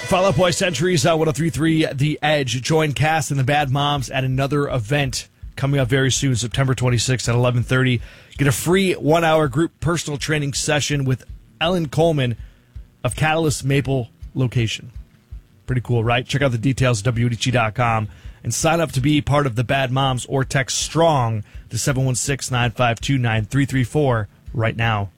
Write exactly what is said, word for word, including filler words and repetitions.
Fall Out Boy Centuries, uh, one oh three point three The Edge. Join Cass and the Bad Moms at another event coming up very soon, September twenty-sixth at eleven thirty. Get a free one-hour group personal training session with Ellen Coleman of Catalyst Maple location. Pretty cool, right? Check out the details at W D G dot com and sign up to be part of the Bad Moms or text STRONG to seven one six, nine five two, nine three three four right now.